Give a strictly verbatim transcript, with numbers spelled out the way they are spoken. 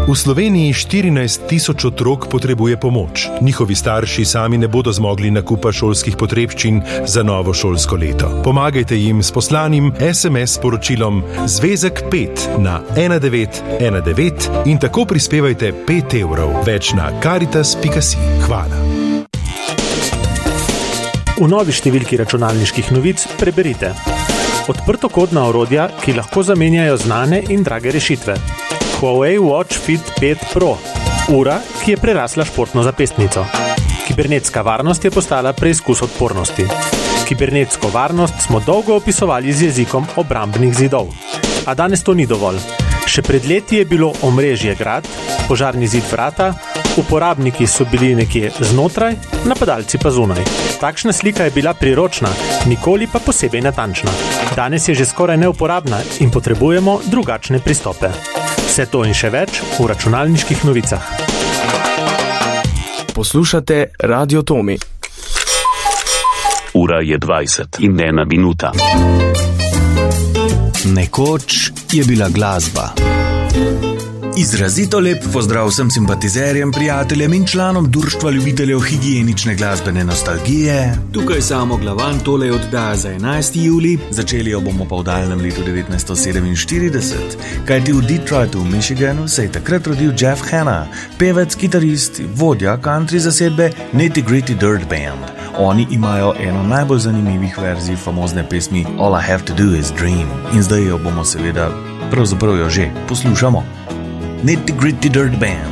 V Sloveniji štirinajst tisoč otrok potrebuje pomoč. Njihovi starši sami ne bodo zmogli nakupa šolskih potrebščin za novo šolsko leto. Pomagajte jim s poslanim es em es sporočilom Zvezek pet na ena devet ena devet in tako prispevajte pet evrov. Več na karitas pika si. Hvala. V novi številki računalniških novic preberite: odprtokodna orodja, ki lahko zamenjajo znane in drage rešitve. Huawei Watch Fit pet Pro, ura, ki je prerasla športno zapestnico. Kibernetska varnost je postala preizkus odpornosti. Kibernetsko varnost smo dolgo opisovali z jezikom obrambnih zidov. A danes to ni dovolj. Še pred leti je bilo omrežje grad, požarni zid vrata, uporabniki so bili nekje znotraj, napadalci pa zunaj. Takšna slika je bila priročna, nikoli pa posebej natančna. Danes je že skoraj neuporabna in potrebujemo drugačne pristope. Vse to in še več v računalniških novicah. Poslušate Radio Tomi. Ura je dvajset in ena minuta. Nekoč je bila glasba. Izrazito lep pozdrav vsem simpatizerjem, prijateljem in članom društva ljubiteljev higienične glasbene nostalgije. Tukaj Samo Glavan, tole je oddaja za enajsti julij, začeli jo bomo pa v daljnem letu devetnajststo sedeminštirideset, kajti v Detroitu v Michiganu se je takrat rodil Jeff Hanna, pevec, kitarist, vodja country zasedbe Nitty Gritty Dirt Band. Oni imajo eno najbolj zanimivih verzij famozne pesmi All I Have to Do Is Dream in zdaj jo bomo seveda, pravzaprav jo že, poslušamo. Nitty Gritty Dirt Band.